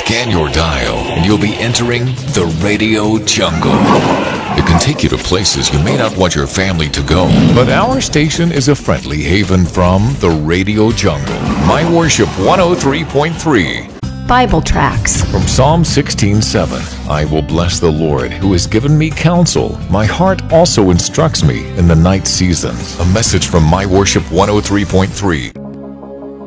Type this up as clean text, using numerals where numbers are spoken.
Scan your dial and you'll be entering the radio jungle. It can take you to places you may not want your family to go. But our station is a friendly haven from the radio jungle. My Worship 103.3. Bible tracts. From Psalm 16:7, I will bless the Lord who has given me counsel. My heart also instructs me in the night season. A message from My Worship 103.3.